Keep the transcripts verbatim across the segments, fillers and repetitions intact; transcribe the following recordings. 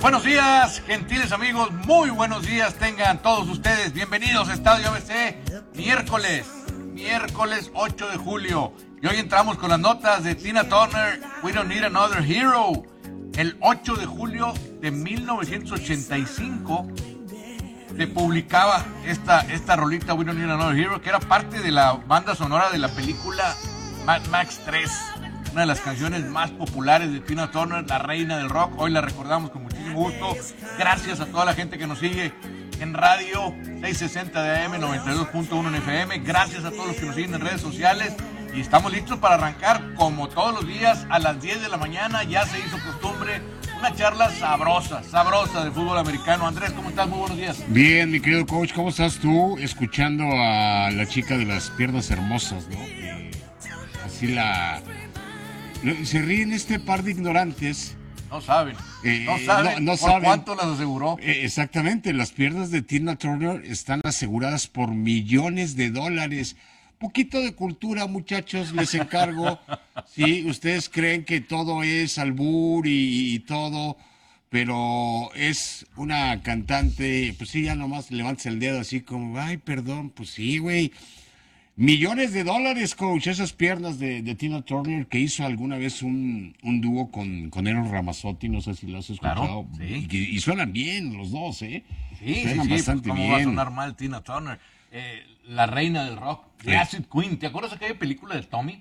Buenos días, gentiles amigos, muy buenos días tengan todos ustedes. Bienvenidos a Estadio A B C, miércoles, miércoles ocho de julio. Y hoy entramos con las notas de Tina Turner, We Don't Need Another Hero. El ocho de julio de mil novecientos ochenta y cinco se publicaba esta, esta rolita We Don't Need Another Hero, que era parte de la banda sonora de la película Mad Max tres. Una de las canciones más populares de Tina Turner, la reina del rock. Hoy la recordamos con muchísimo gusto. Gracias a toda la gente que nos sigue en radio seiscientos sesenta de A M, noventa y dos punto uno en F M. Gracias a todos los que nos siguen en redes sociales. Y estamos listos para arrancar como todos los días a las diez de la mañana. Ya se hizo costumbre una charla sabrosa, sabrosa de fútbol americano. Andrés, ¿cómo estás? Muy buenos días. Bien, mi querido coach, ¿cómo estás tú? Escuchando a la chica de las piernas hermosas, ¿no? Eh, así la... Se ríen este par de ignorantes. No saben, eh, no saben no, no por saben. cuánto las aseguró. Eh, exactamente, las piernas de Tina Turner están aseguradas por millones de dólares. Poquito de cultura, muchachos, les encargo. Sí, ustedes creen que todo es albur y, y todo, pero es una cantante, pues sí, ya nomás levantas el dedo así como, ay, perdón, pues sí, güey. Millones de dólares, coach, esas piernas de, de Tina Turner, que hizo alguna vez un, un dúo con, con Eros Ramazzotti, no sé si lo has escuchado. Claro, sí. y, y suenan bien los dos, ¿eh? Sí, suenan sí, sí, bastante pues, ¿cómo bien. va a sonar mal Tina Turner? Eh, la reina del rock, Sí. The Acid Queen. ¿Te acuerdas de aquella película de Tommy?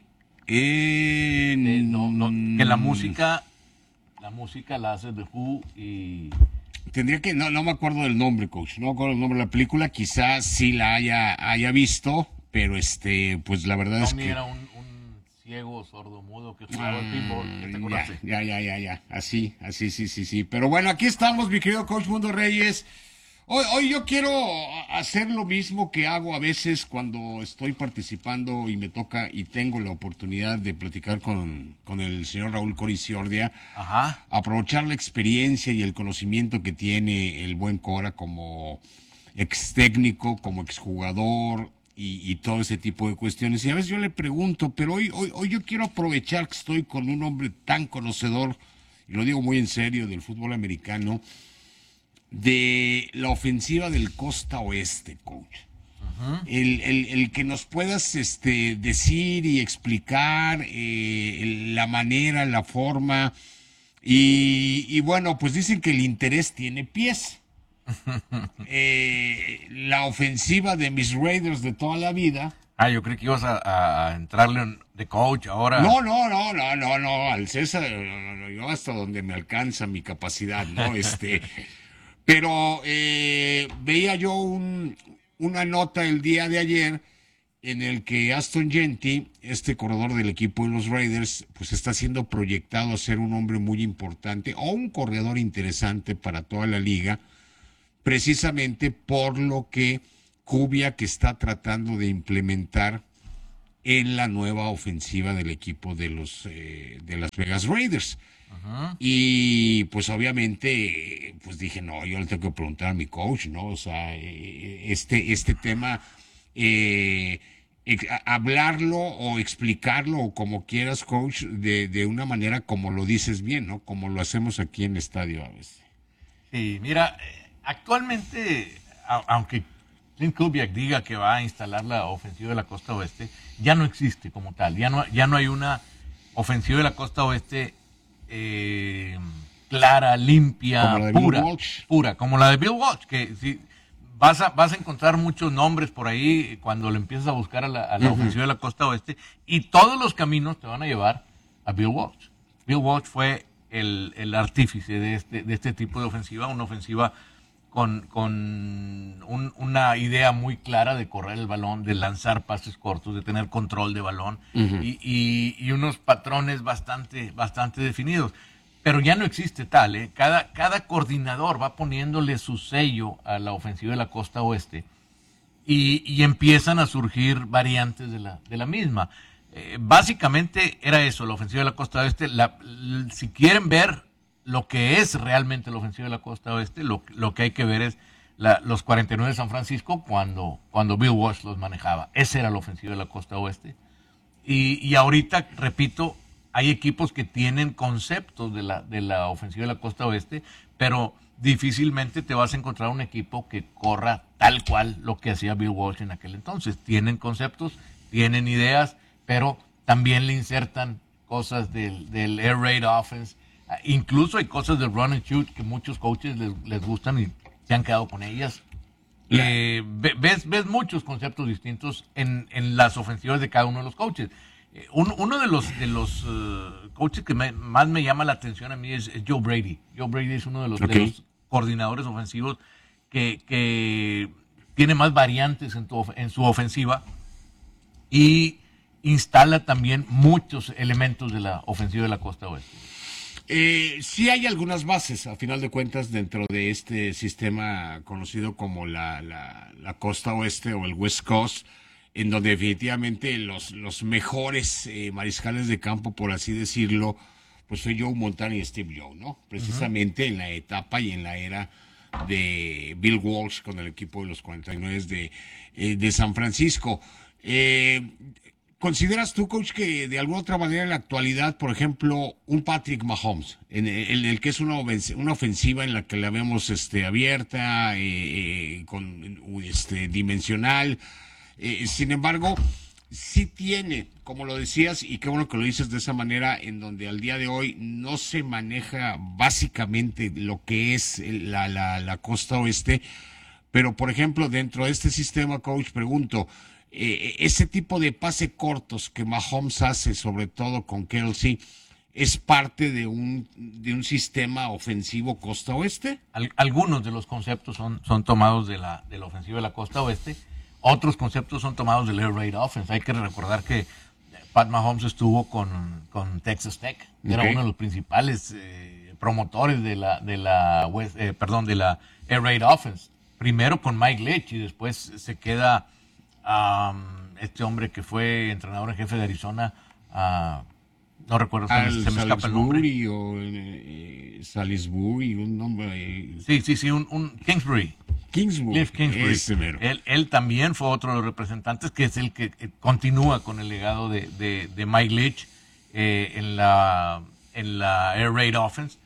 Eh, Eh, no, no, que la música, la música la hace The Who y... Tendría que, no, no me acuerdo del nombre, coach, no me acuerdo del nombre de la película, quizás sí la haya, haya visto, pero este, pues la verdad Tommy es que... era un, un ciego, sordo, mudo que jugaba al pinball. ¿Qué te acordaste? Ya, ya, ya, ya, ya, así, así, sí, sí, sí. Pero bueno, aquí estamos, mi querido coach Mundo Reyes. Hoy, hoy yo quiero hacer lo mismo que hago a veces cuando estoy participando y me toca y tengo la oportunidad de platicar con, con el señor Raúl Coriciordia. Ajá. Aprovechar la experiencia y el conocimiento que tiene el buen Cora como ex técnico, como exjugador y, y todo ese tipo de cuestiones. Y a veces yo le pregunto, pero hoy, hoy, hoy yo quiero aprovechar que estoy con un hombre tan conocedor, y lo digo muy en serio, del fútbol americano, de la ofensiva del Costa Oeste, coach. Uh-huh. El, el, el que nos puedas este, decir y explicar eh, la manera, la forma, y, y bueno, pues dicen que el interés tiene pies. eh, la ofensiva de mis Raiders de toda la vida. Ah, yo creí que ibas a, a entrarle de coach ahora. No, no, no, no, no, no, al César, yo hasta donde me alcanza mi capacidad, ¿no? Este... Pero eh, veía yo un, una nota el día de ayer en el que Aston Genty, este corredor del equipo de los Raiders, pues está siendo proyectado a ser un hombre muy importante o un corredor interesante para toda la liga, precisamente por lo que Kubiak está tratando de implementar en la nueva ofensiva del equipo de los eh, de Las Vegas Raiders. Uh-huh. Y pues obviamente pues dije, no, yo le tengo que preguntar a mi coach, ¿no? O sea, este, este tema eh, hablarlo o explicarlo o como quieras, coach, de, de una manera como lo dices bien, ¿no? Como lo hacemos aquí en el estadio a veces. Sí, mira, actualmente, aunque Clint Kubiak diga que va a instalar la ofensiva de la costa oeste, ya no existe como tal, ya no, ya no hay una ofensiva de la costa oeste Eh, clara, limpia, pura, pura, como la de Bill Walsh, que si vas a, vas a encontrar muchos nombres por ahí cuando le empiezas a buscar a la, a la uh-huh. ofensiva de la costa oeste, y todos los caminos te van a llevar a Bill Walsh. Bill Walsh fue el, el artífice de este, de este tipo de ofensiva, una ofensiva con, con un, una idea muy clara de correr el balón, de lanzar pases cortos, de tener control de balón uh-huh. y, y, y unos patrones bastante, bastante definidos. Pero ya no existe tal, ¿eh? Cada, cada coordinador va poniéndole su sello a la ofensiva de la costa oeste y, y empiezan a surgir variantes de la, de la misma. Eh, básicamente era eso, la ofensiva de la costa oeste. La, si quieren ver lo que es realmente la ofensiva de la costa oeste, lo, lo que hay que ver es la, los cuarenta y nueve de San Francisco cuando, cuando Bill Walsh los manejaba. Esa era la ofensiva de la costa oeste. Y, y ahorita, repito, hay equipos que tienen conceptos de la, de la ofensiva de la costa oeste, pero difícilmente te vas a encontrar un equipo que corra tal cual lo que hacía Bill Walsh en aquel entonces. Tienen conceptos, tienen ideas, pero también le insertan cosas del, del air raid offense. Incluso hay cosas del run and shoot que muchos coaches les, les gustan y se han quedado con ellas. Eh, ves, ves muchos conceptos distintos en, en las ofensivas de cada uno de los coaches. Eh, un, uno de los, de los uh, coaches que me, más me llama la atención a mí es, es Joe Brady. Joe Brady es uno de los, okay. de los coordinadores ofensivos que, que tiene más variantes en, tu, en su ofensiva y instala también muchos elementos de la ofensiva de la costa oeste. Eh, sí hay algunas bases, a final de cuentas, dentro de este sistema conocido como la, la, la costa oeste o el West Coast, en donde definitivamente los, los mejores eh, mariscales de campo, por así decirlo, pues fue Joe Montana y Steve Young, ¿no? Precisamente uh-huh. en la etapa y en la era de Bill Walsh con el equipo de los cuarenta y nueve de, eh, de San Francisco. Eh, ¿Consideras tú, coach, que de alguna otra manera en la actualidad, por ejemplo, un Patrick Mahomes, en el, en el que es una, una ofensiva en la que la vemos este, abierta, eh, eh, con, este, dimensional, eh, sin embargo, sí tiene, como lo decías, y qué bueno que lo dices de esa manera, en donde al día de hoy no se maneja básicamente lo que es la, la, la costa oeste, pero por ejemplo, dentro de este sistema, coach, pregunto, Eh, ese tipo de pase cortos que Mahomes hace, sobre todo con Kelce, ¿es parte de un, de un sistema ofensivo costa oeste? Al, algunos de los conceptos son, son tomados de la, de la ofensiva de la costa oeste, otros conceptos son tomados del air raid offense. Hay que recordar que Pat Mahomes estuvo con, con Texas Tech, que okay. era uno de los principales eh, promotores de la, de la West, eh, perdón, de la air raid offense. Primero con Mike Leach y después se queda Um, este hombre que fue entrenador en jefe de Arizona, uh, no recuerdo, Al, se me escapa el nombre. O eh, Salisbury, un nombre. Eh. Sí, sí, sí, un, un Kingsbury. Kingsbury. Cliff Kingsbury. Él, él también fue otro de los representantes, que es el que eh, continúa con el legado de, de, de Mike Leach eh, en la en la air raid offense.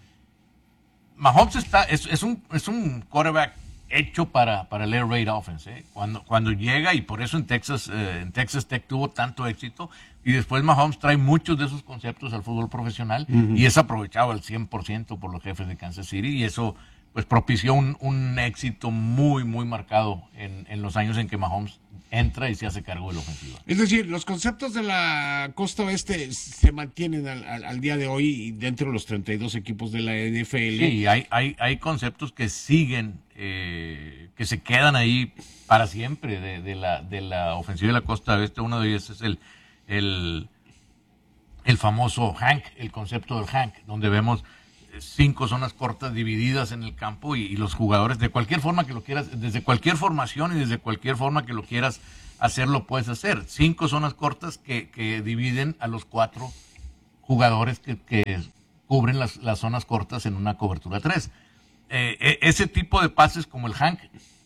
Mahomes está, es, es un es un quarterback hecho para, para el air raid offense, ¿eh? Cuando, cuando llega, y por eso en Texas, eh, en Texas Tech tuvo tanto éxito, y después Mahomes trae muchos de esos conceptos al fútbol profesional, uh-huh. y es aprovechado al cien por ciento por los jefes de Kansas City, y eso pues propició un, un éxito muy, muy marcado en, en los años en que Mahomes entra y se hace cargo de la ofensiva. Es decir, los conceptos de la costa oeste se mantienen al, al, al día de hoy dentro de los treinta y dos equipos de la N F L. Sí, hay, hay, hay conceptos que siguen, eh, que se quedan ahí para siempre de, de, la, de la ofensiva de la costa oeste. Uno de ellos es el, el, el famoso Hank, el concepto del Hank, donde vemos cinco zonas cortas divididas en el campo y, y los jugadores, de cualquier forma que lo quieras, desde cualquier formación y desde cualquier forma que lo quieras hacer, lo puedes hacer. Cinco zonas cortas que, que dividen a los cuatro jugadores que, que cubren las, las zonas cortas en una cobertura tres. Eh, ese tipo de pases como el Hank,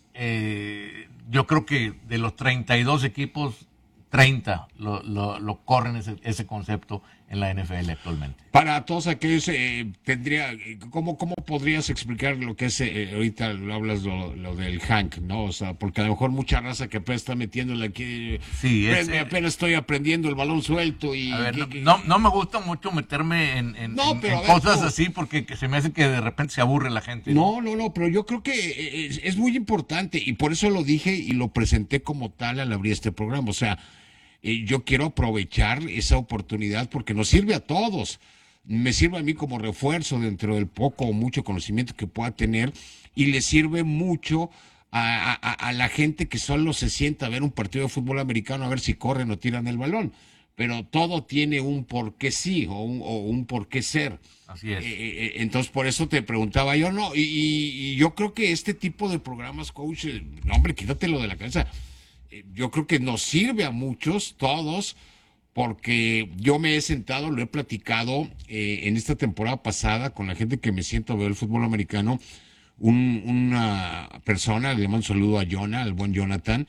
eh, yo creo que de los treinta y dos equipos, treinta lo, lo, lo corren ese, ese concepto en la N F L actualmente. Para todos aquellos, eh, tendría, ¿cómo, ¿cómo podrías explicar lo que es, eh, ahorita lo hablas lo, lo del Hank, ¿no? O sea, porque a lo mejor mucha raza que apenas está metiéndole aquí, sí, es, apenas, apenas estoy aprendiendo el balón suelto y... A ver, que, no, que, no, no me gusta mucho meterme en, en, no, en, pero en ver, cosas no. así porque que se me hace que de repente se aburre la gente. No, no, no, pero yo creo que es, es muy importante y por eso lo dije y lo presenté como tal al abrir este programa, o sea... Yo quiero aprovechar esa oportunidad porque nos sirve a todos. Me sirve a mí como refuerzo dentro del poco o mucho conocimiento que pueda tener y le sirve mucho a, a, a la gente que solo se sienta a ver un partido de fútbol americano a ver si corren o tiran el balón. Pero todo tiene un por qué sí o un, o un por qué ser. Así es. Eh, entonces, por eso te preguntaba yo, no, y, y yo creo que este tipo de programas, coach, no, hombre, quítatelo de la cabeza. Yo creo que nos sirve a muchos, todos, porque yo me he sentado, lo he platicado eh, en esta temporada pasada con la gente que me siento a ver el fútbol americano, un, una persona, le mando un saludo a Jonah, al buen Jonathan,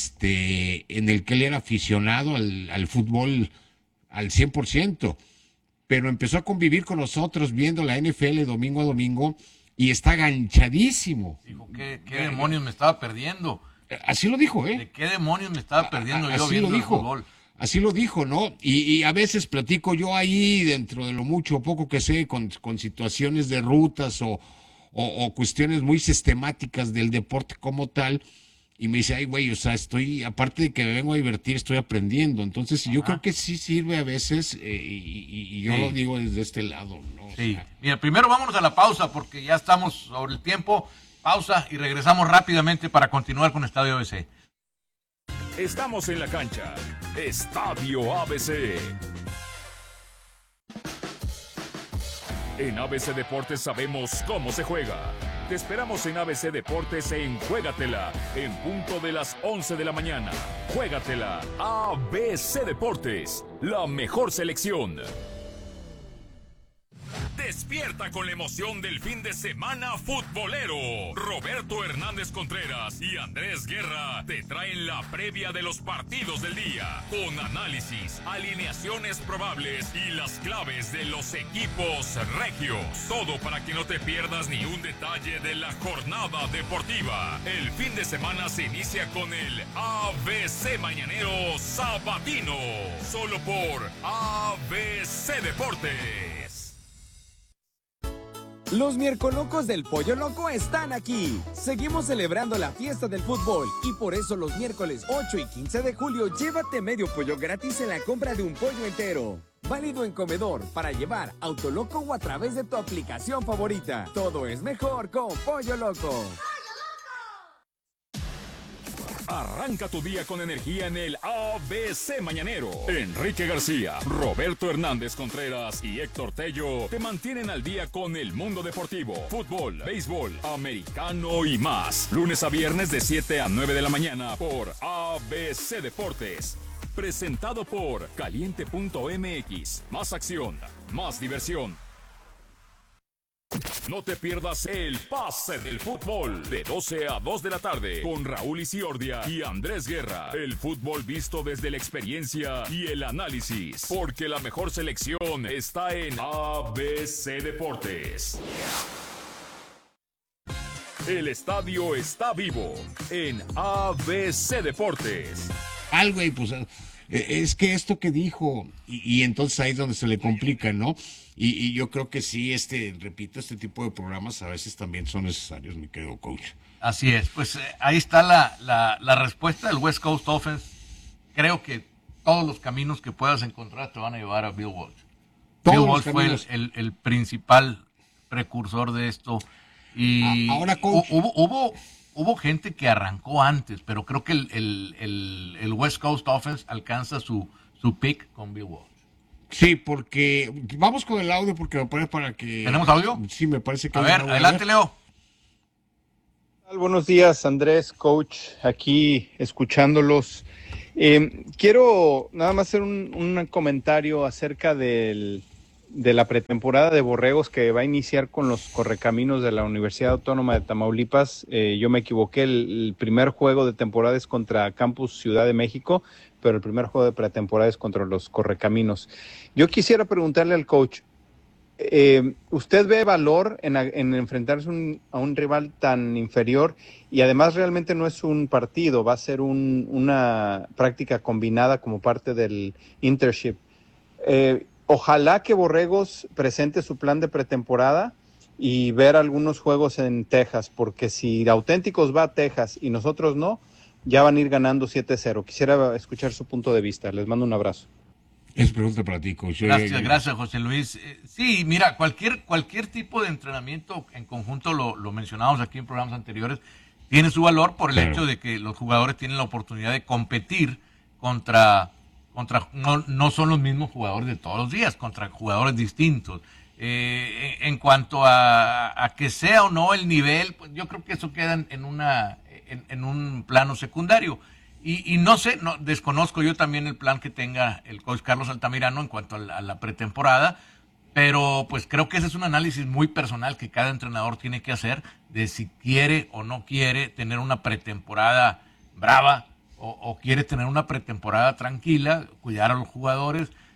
este, en el que él era aficionado al, al fútbol al cien por ciento. pero empezó a convivir con nosotros viendo la N F L domingo a domingo y está ganchadísimo. Dijo, ¿qué, qué demonios me estaba perdiendo? Así lo dijo, ¿eh? ¿De qué demonios me estaba perdiendo a, a, yo así viendo lo dijo. el fútbol? Así lo dijo, ¿no? Y, y a veces platico yo ahí, dentro de lo mucho o poco que sé, con, con situaciones de rutas o, o, o cuestiones muy sistemáticas del deporte como tal, y me dice, ay, güey, o sea, estoy, aparte de que me vengo a divertir, estoy aprendiendo. Entonces, Ajá. yo creo que sí sirve a veces, eh, y, y, y yo sí. lo digo desde este lado, ¿no? O sí. sea, Mira, primero vámonos a la pausa, porque ya estamos sobre el tiempo. Pausa y regresamos rápidamente para continuar con Estadio A B C. Estamos en la cancha. Estadio A B C. En A B C Deportes sabemos cómo se juega. Te esperamos en A B C Deportes en Juégatela, en punto de las once de la mañana. Juégatela, A B C Deportes, la mejor selección. Despierta con la emoción del fin de semana futbolero. Roberto Hernández Contreras y Andrés Guerra te traen la previa de los partidos del día, con análisis, alineaciones probables y las claves de los equipos regios. Todo para que no te pierdas ni un detalle de la jornada deportiva. El fin de semana se inicia con el A B C Mañanero Sabatino, solo por A B C Deportes. Los miércolocos del Pollo Loco están aquí. Seguimos celebrando la fiesta del fútbol y por eso los miércoles ocho y quince de julio llévate medio pollo gratis en la compra de un pollo entero. Válido en comedor, para llevar, Autoloco o a través de tu aplicación favorita. Todo es mejor con Pollo Loco. Arranca tu día con energía en el A B C Mañanero. Enrique García, Roberto Hernández Contreras y Héctor Tello te mantienen al día con el mundo deportivo, fútbol, béisbol, americano y más. Lunes a viernes de siete a nueve de la mañana por A B C Deportes. Presentado por Caliente punto M X. Más acción, más diversión. No te pierdas el pase del fútbol de doce a dos de la tarde con Raúl Isiordia y Andrés Guerra. El fútbol visto desde la experiencia y el análisis, porque la mejor selección está en A B C Deportes. El estadio está vivo en A B C Deportes. Algo y pues es que esto que dijo, y, y entonces ahí es donde se le complica, ¿no? Y, y yo creo que sí, este, repito, este tipo de programas a veces también son necesarios, mi querido coach. Así es, pues eh, ahí está la, la, la respuesta del West Coast Offense. Creo que todos los caminos que puedas encontrar te van a llevar a Bill Walsh. Todos Bill los Walsh fue el, caminos. el, el principal precursor de esto. Y A- ahora, coach. hu- hubo, hubo, hubo gente que arrancó antes, pero creo que el, el, el, el West Coast Offense alcanza su, su peak con Bill Walsh. Sí, porque vamos con el audio porque me parece para que... ¿Tenemos audio? Sí, me parece que... A hay ver, un audio. adelante, Leo. Buenos días, Andrés, coach, aquí escuchándolos. Eh, quiero nada más hacer un, un comentario acerca del, de la pretemporada de Borregos que va a iniciar con los correcaminos de la Universidad Autónoma de Tamaulipas. Eh, yo me equivoqué, el, el primer juego de temporada es contra Campus Ciudad de México, pero el primer juego de pretemporada es contra los correcaminos. Yo quisiera preguntarle al coach, Eh, ¿usted ve valor en, en enfrentarse un, a un rival tan inferior? Y además realmente no es un partido, va a ser un, una práctica combinada como parte del internship. Eh, ojalá que Borregos presente su plan de pretemporada y ver algunos juegos en Texas, porque si Auténticos va a Texas y nosotros no, ya van a ir ganando siete cero. Quisiera escuchar su punto de vista. Les mando un abrazo. Es pregunta para ti, coach. Gracias, gracias, José Luis. Eh, sí, mira, cualquier, cualquier tipo de entrenamiento en conjunto, lo, lo mencionábamos aquí en programas anteriores, tiene su valor por el Claro. hecho de que los jugadores tienen la oportunidad de competir contra, contra no, no son los mismos jugadores de todos los días, contra jugadores distintos. Eh, en, en cuanto a, a que sea o no el nivel, pues yo creo que eso queda en, en una, en, en un plano secundario. Y, y no sé, no, desconozco yo también el plan que tenga el coach Carlos Altamirano en cuanto a la, a la pretemporada, pero pues creo que ese es un análisis muy personal que cada entrenador tiene que hacer de si quiere o no quiere tener una pretemporada brava o, o quiere tener una pretemporada tranquila, cuidar a los jugadores.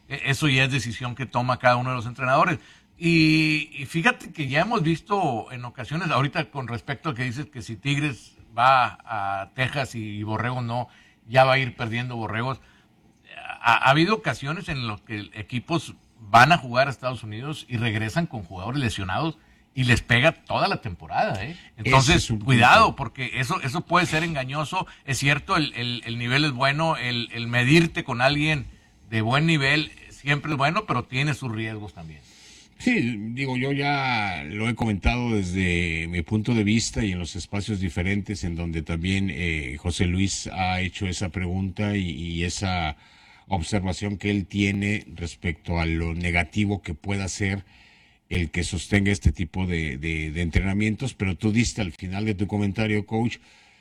eso ya es decisión que toma cada uno de los entrenadores. Y, y fíjate que ya hemos visto en ocasiones, ahorita con respecto a que dices que si Tigres va a Texas y Borregos no, ya va a ir perdiendo Borregos. Ha, ha habido ocasiones en las que equipos van a jugar a Estados Unidos y regresan con jugadores lesionados y les pega toda la temporada, ¿eh? Entonces, es cuidado, punto. Porque eso eso puede ser engañoso. Es cierto, el, el, el nivel es bueno, el, el medirte con alguien de buen nivel siempre es bueno, pero tiene sus riesgos también. Sí, digo, yo ya lo he comentado desde mi punto de vista y en los espacios diferentes en donde también eh, José Luis ha hecho esa pregunta y, y esa observación que él tiene respecto a lo negativo que pueda ser el que sostenga este tipo de, de, de entrenamientos, pero tú diste al final de tu comentario, coach,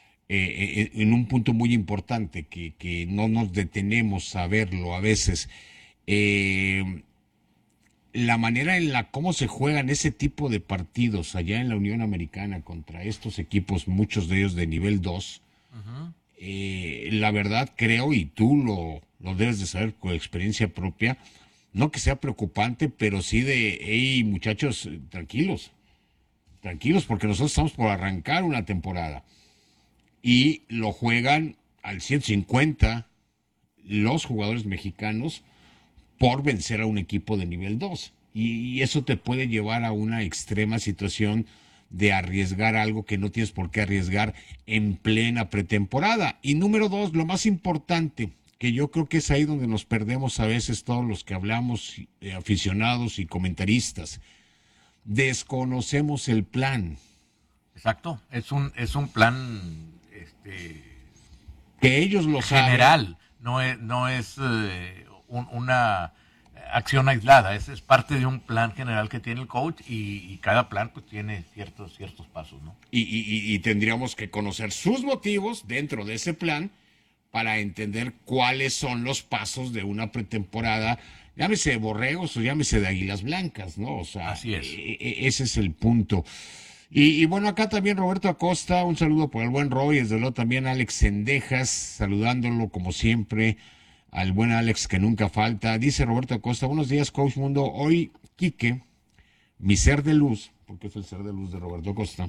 eh, en un punto muy importante que, que no nos detenemos a verlo a veces. Eh, la manera en la cómo se juegan ese tipo de partidos allá en la Unión Americana contra estos equipos, muchos de ellos de nivel dos, uh-huh. eh, la verdad creo, y tú lo, lo debes de saber con experiencia propia, no que sea preocupante, pero sí de, hey muchachos, tranquilos, tranquilos, porque nosotros estamos por arrancar una temporada y lo juegan al ciento cincuenta los jugadores mexicanos por vencer a un equipo de nivel dos. Y eso te puede llevar a una extrema situación de arriesgar algo que no tienes por qué arriesgar en plena pretemporada. Y número dos, lo más importante, que yo creo que es ahí donde nos perdemos a veces todos los que hablamos, eh, aficionados y comentaristas. Desconocemos el plan. Exacto, es un, es un plan este, que ellos lo general, saben. no es, no es eh, un, una acción aislada, es, es parte de un plan general que tiene el coach y, y cada plan pues tiene ciertos, ciertos pasos, ¿no? Y, y, y tendríamos que conocer sus motivos dentro de ese plan para entender cuáles son los pasos de una pretemporada, llámese de Borregos o llámese de Águilas Blancas, ¿no? O sea, así es. E, e, ese es el punto. Y, y bueno, acá también Roberto Acosta, un saludo por el buen Roy, desde luego también Alex Cendejas, saludándolo como siempre, al buen Alex que nunca falta. Dice Roberto Acosta, buenos días, Coach Mundo. Hoy, Quique, mi ser de luz, porque es el ser de luz de Roberto Acosta,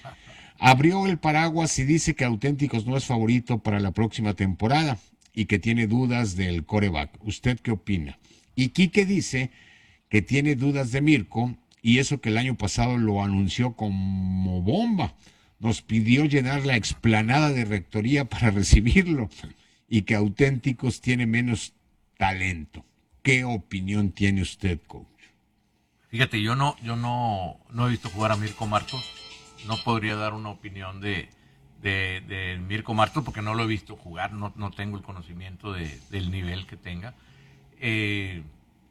abrió el paraguas y dice que Auténticos no es favorito para la próxima temporada y que tiene dudas del quarterback. ¿Usted qué opina? Y Quique dice que tiene dudas de Mirko y eso que el año pasado lo anunció como bomba. Nos pidió llenar la explanada de rectoría para recibirlo y que Auténticos tiene menos talento. ¿Qué opinión tiene usted, coach? Fíjate, yo no, yo no, no he visto jugar a Mirko Martos. No podría dar una opinión de, de, de Mirko Martos porque no lo he visto jugar, no, no tengo el conocimiento de, del nivel que tenga. Eh,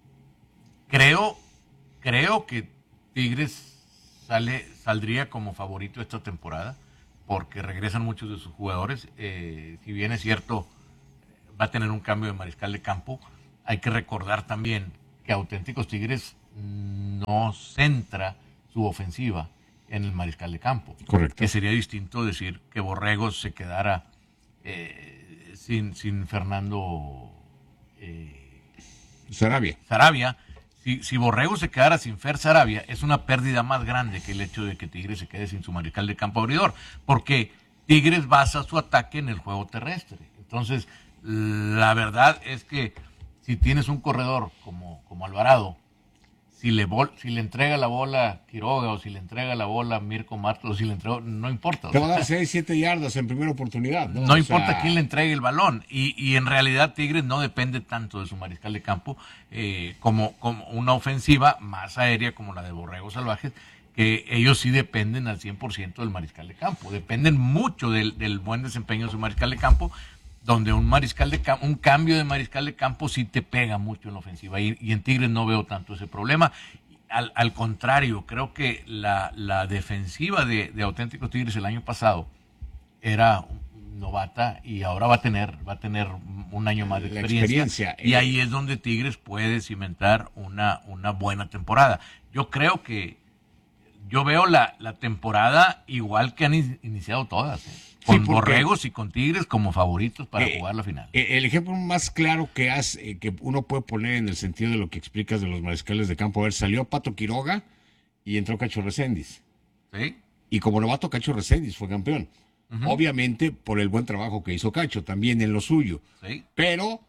creo, creo que Tigres sale, saldría como favorito esta temporada porque regresan muchos de sus jugadores. Eh, si bien es cierto, va a tener un cambio de mariscal de campo, hay que recordar también que Auténticos Tigres no centra su ofensiva en el mariscal de campo. Correcto. Que sería distinto decir que Borregos se quedara eh, sin, sin Fernando eh, Sarabia. Sarabia. Si, si Borregos se quedara sin Fer Sarabia, es una pérdida más grande que el hecho de que Tigres se quede sin su mariscal de campo abridor, porque Tigres basa su ataque en el juego terrestre. Entonces, la verdad es que si tienes un corredor como, como Alvarado, Si le, bol, si le entrega la bola Quiroga o si le entrega la bola Mirko Martos, o si le entrega, no importa. Te va a dar seis, siete yardas en primera oportunidad. No, no o importa sea... quién le entregue el balón. Y, y en realidad Tigres no depende tanto de su mariscal de campo eh, como, como una ofensiva más aérea como la de Borregos Salvajes, que ellos sí dependen al cien por ciento del mariscal de campo. Dependen mucho del, del buen desempeño de su mariscal de campo, donde un mariscal de campo, un cambio de mariscal de campo sí te pega mucho en la ofensiva y, y en Tigres no veo tanto ese problema. Al, al contrario, creo que la, la defensiva de, de Auténticos Tigres el año pasado era novata y ahora va a tener va a tener un año más de experiencia, experiencia. y ahí es donde Tigres puede cimentar una, una buena temporada. Yo creo que yo veo la, la temporada igual que han in, iniciado todas. ¿eh? con Sí, porque, Borregos y con Tigres como favoritos para eh, jugar la final. eh, el ejemplo más claro que, has, eh, que uno puede poner en el sentido de lo que explicas de los mariscales de campo, a ver, salió Pato Quiroga y entró Cacho Reséndiz. ¿Sí? Y como novato, Cacho Reséndiz fue campeón. Uh-huh. Obviamente por el buen trabajo que hizo Cacho, también en lo suyo. Sí. Pero,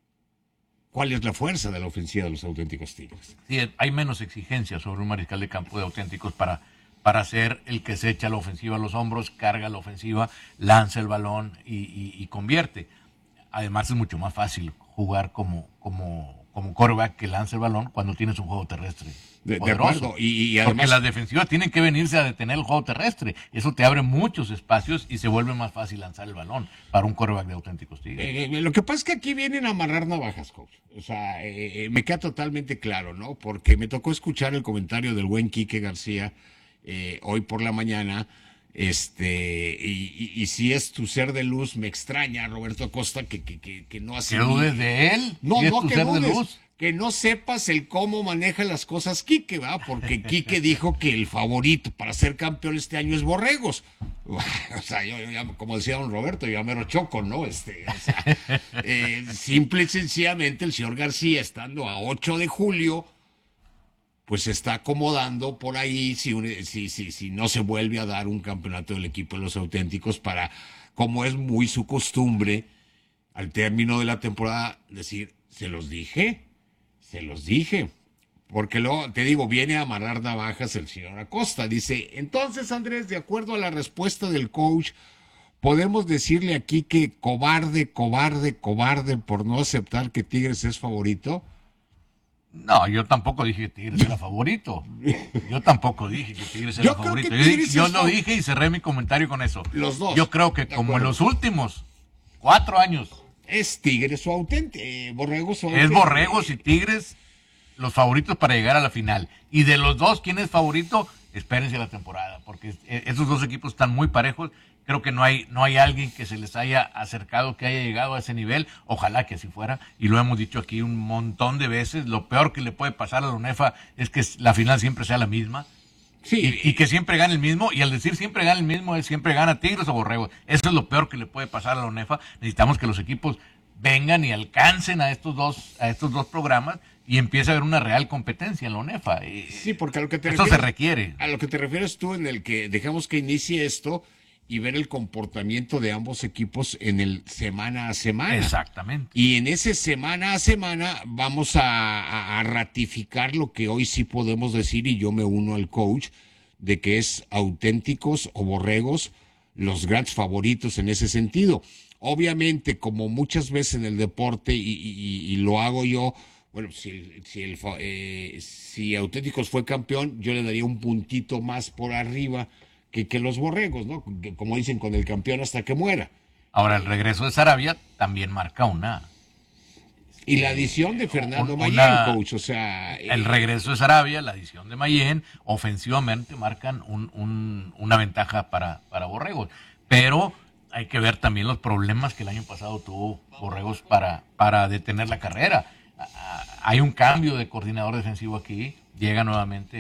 ¿cuál es la fuerza de la ofensiva de los auténticos Tigres? Sí, hay menos exigencia sobre un mariscal de campo de auténticos para, para ser el que se echa la ofensiva a los hombros, carga la ofensiva, lanza el balón y, y, y convierte. Además es mucho más fácil jugar como, como, como quarterback que lanza el balón cuando tienes un juego terrestre. De, de poderoso. acuerdo. Y, y además, porque las defensivas tienen que venirse a detener el juego terrestre. Eso te abre muchos espacios y se vuelve más fácil lanzar el balón para un quarterback de auténticos Tigres. Eh, eh, lo que pasa es que aquí vienen a amarrar navajas, coach. O sea, eh, eh, me queda totalmente claro, ¿no? Porque me tocó escuchar el comentario del buen Quique García eh, hoy por la mañana. Este, y, y, y si es tu ser de luz, me extraña, Roberto Acosta, que, que, que, que no hace. ¿Que dudes de él? No, ¿Si es no, tu que ser de dudes. luz? Que no sepas el cómo maneja las cosas Quique, ¿va? Porque Quique dijo que el favorito para ser campeón este año es Borregos. O sea, yo, yo ya, como decía don Roberto, yo ya mero choco, ¿no? Este, o sea, eh, simple y sencillamente el señor García, estando a ocho de julio, pues se está acomodando por ahí si, un, si, si, si no se vuelve a dar un campeonato del equipo de los auténticos para, como es muy su costumbre, al término de la temporada, decir, se los dije. Se los dije, porque luego, te digo, viene a amarrar navajas el señor Acosta. Dice, entonces, Andrés, de acuerdo a la respuesta del coach, podemos decirle aquí que cobarde, cobarde, cobarde por no aceptar que Tigres es favorito. No, yo tampoco dije que Tigres era favorito. Yo tampoco dije que Tigres era Yo creo favorito. que Yo, Tigres yo es lo fav- dije y cerré mi comentario con eso. Los dos. Yo creo que De como en acuerdo. los últimos cuatro años Es Tigres o auténtico, eh, Borregos o es auténtico. Borregos y Tigres los favoritos para llegar a la final. Y de los dos, ¿quién es favorito? Espérense la temporada, porque eh, esos dos equipos están muy parejos. Creo que no hay, no hay alguien que se les haya acercado, que haya llegado a ese nivel. Ojalá que así fuera. Y lo hemos dicho aquí un montón de veces. Lo peor que le puede pasar a la UNEFA es que la final siempre sea la misma. Sí, Y, y que siempre gane el mismo. Y al decir siempre gane el mismo, es siempre gana Tigres o Borregos. Eso es lo peor que le puede pasar a la UNEFA. Necesitamos que los equipos vengan y alcancen a estos dos, a estos dos programas y empiece a haber una real competencia en la UNEFA. Y sí, porque a lo que te eso se refieres- requiere. A lo que te refieres tú, en el que dejamos que inicie esto y ver el comportamiento de ambos equipos en el semana a semana. Exactamente. Y en ese semana a semana vamos a, a- a ratificar lo que hoy sí podemos decir, y yo me uno al coach, de que es auténticos o borregos los grandes favoritos en ese sentido. Obviamente, como muchas veces en el deporte, y, y- y lo hago yo, bueno, si, el- si, el, fa- eh, si Auténticos fue campeón, yo le daría un puntito más por arriba que, que los borregos, ¿no? Que, como dicen, con el campeón hasta que muera. Ahora, el regreso de Sarabia también marca una. Y la adición de Fernando un- Mayén, una- coach, o sea... El eh, regreso de Sarabia, la adición de Mayén, ofensivamente marcan un, un- una ventaja para, para Borregos. Pero hay que ver también los problemas que el año pasado tuvo Borregos para, para detener la carrera. Ah, Hay un cambio de coordinador defensivo aquí, llega nuevamente